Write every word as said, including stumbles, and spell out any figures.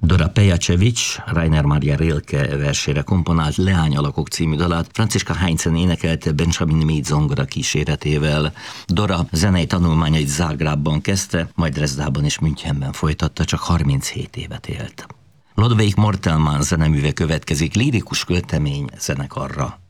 Dora Pejacevic, Rainer Maria Rilke versére komponált Leány alakok című dalát Franciska Heinzen énekelte Benjamin Mead zongora kíséretével. Dora zenei tanulmányait Zágrábban kezdte, majd Dresdában és Münchenben folytatta, csak harminchét évet élt. Ludwig Mortelmann zeneműve következik, lírikus költemény zenekarra.